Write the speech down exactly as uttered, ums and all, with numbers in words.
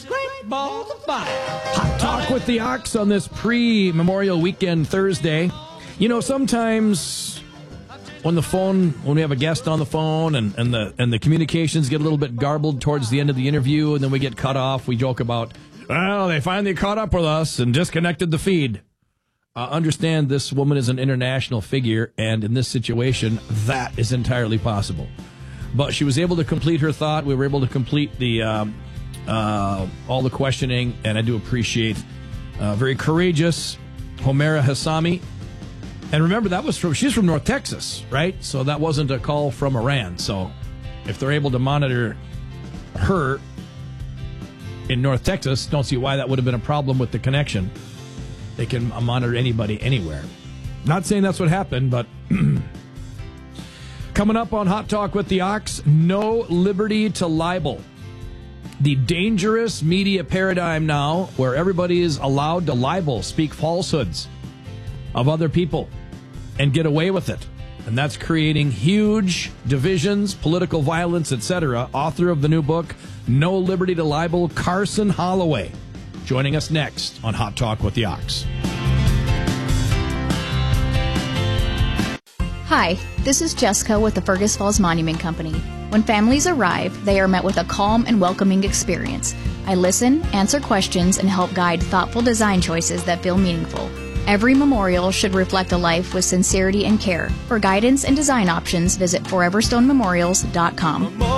Great balls of fire. Hot Talk with the Ox on this pre-Memorial Weekend Thursday. You know, sometimes when the phone, when we have a guest on the phone and, and the and the communications get a little bit garbled towards the end of the interview and then we get cut off, we joke about, well, they finally caught up with us and disconnected the feed. Uh, understand this woman is an international figure, and in this situation, that is entirely possible. But she was able to complete her thought. We were able to complete the um, uh, all the questioning, and I do appreciate uh, very courageous Homera Hassami. And remember, that was from she's from North Texas, right? So that wasn't a call from Iran. So if they're able to monitor her in North Texas, don't see why that would have been a problem with the connection. They can monitor anybody anywhere. Not saying that's what happened, but coming up on Hot Talk with the Ox, no liberty to libel. The dangerous media paradigm now where everybody is allowed to libel, speak falsehoods of other people and get away with it. And that's creating huge divisions, political violence, et cetera. Author of the new book, No Liberty to Libel, Carson Holloway, joining us next on Hot Talk with the Ox. Hi, this is Jessica with the Fergus Falls Monument Company. When families arrive, they are met with a calm and welcoming experience. I listen, answer questions, and help guide thoughtful design choices that feel meaningful. Every memorial should reflect a life with sincerity and care. For guidance and design options, visit forever stone memorials dot com.